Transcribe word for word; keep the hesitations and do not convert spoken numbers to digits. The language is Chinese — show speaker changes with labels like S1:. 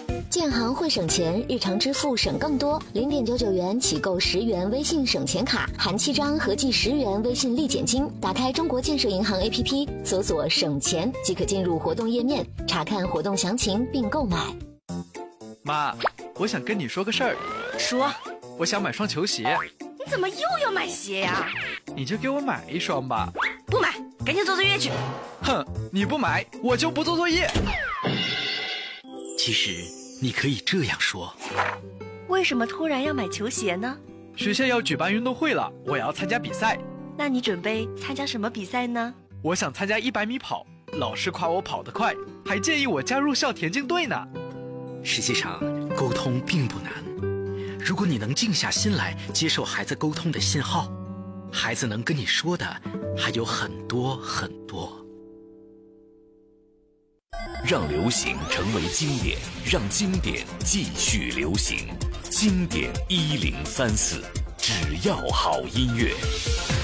S1: 建行会省钱，日常支付省更多。零点九九元起购十元微信省钱卡，含七张，合计十元微信立减金。打开中国建设银行 A P P， 搜索省钱即可进入活动页面，查看活动详情并购买。
S2: 妈，我想跟你说个事儿。
S3: 说。
S2: 我想买双球鞋。
S3: 你怎么又要买鞋呀？
S2: 你就给我买一双吧。
S3: 不买，赶紧做作业去。
S2: 哼，你不买，我就不做作业。
S4: 其实你可以这样说，
S3: 为什么突然要买球鞋呢？
S2: 学校要举办运动会了，我要参加比赛。
S3: 那你准备参加什么比赛呢？
S2: 我想参加一百米跑，老师夸我跑得快，还建议我加入校田径队呢。
S4: 实际上，沟通并不难。如果你能静下心来接受孩子沟通的信号，孩子能跟你说的还有很多很多。
S5: 让流行成为经典，让经典继续流行。经典一零三四，只要好音乐。